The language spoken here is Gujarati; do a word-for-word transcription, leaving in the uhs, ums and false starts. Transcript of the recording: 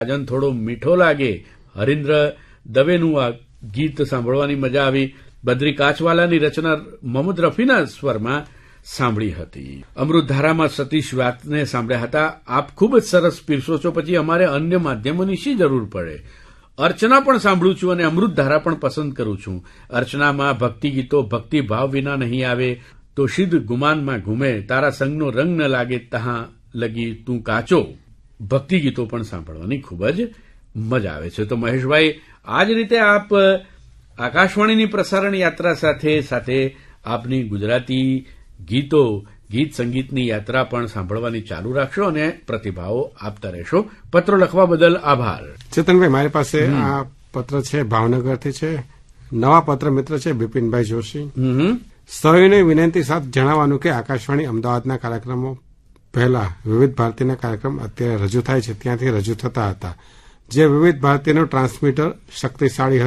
ભજન થોડો મીઠો લાગે, હરીન્દ્ર દવેનું આ ગીત સાંભળવાની મજા આવી. બદ્રી કાચવાલાની રચના મોહમ્મદ રફીના સ્વરમાં સાંભળી હતી. અમૃતધારામાં સતીશ વ્યાસને સાંભળ્યા હતા. આપ ખૂબ જ સરસ પીરસો છો, પછી અમારે અન્ય માધ્યમોની શી જરૂર પડે. અર્ચના પણ સાંભળું છું અને અમૃતધારા પણ પસંદ કરું છું. અર્ચનામાં ભક્તિ ગીતો ભક્તિ ભાવ વિના નહીં આવે તો સિદ્ધ ગુમાનમાં ઘૂમે, તારા સંગનો રંગ ન લાગે તહાં લગી તું કાચો. ભક્તિ ગીતો પણ સાંભળવાની ખૂબ જ મજા આવે છે. તો મહેશભાઈ, આ જ રીતે આપ આકાશવાણીની પ્રસારણ યાત્રા સાથે સાથે આપની ગુજરાતી ગીતો ગીત સંગીતની યાત્રા પણ સાંભળવાની ચાલુ રાખશો અને પ્રતિભાવો આપતા રહેશો. પત્રો લખવા બદલ આભાર. ચેતનભાઈ, મારી પાસે આ પત્ર છે, ભાવનગરથી છે. નવા પત્ર મિત્ર છે બિપિનભાઈ જોશી. સૌને વિનંતી સાથે જણાવવાનું કે આકાશવાણી અમદાવાદના કાર્યક્રમો પહેલા વિવિધ ભારતીના કાર્યક્રમ અત્યારે રજૂ થાય છે ત્યાંથી રજૂ થતા હતા. જે વિવિધ ભારતીનું ટ્રાન્સમીટર શક્તિશાળી